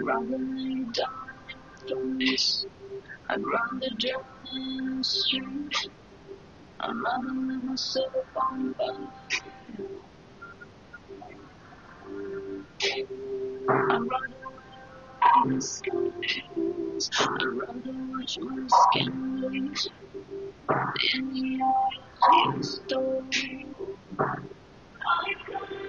rather lay down in place. I'd rather drown in the street. I'd rather let myself on fire. I'd rather wear the skies. I'd rather watch my skin bleed in the eyes you stole.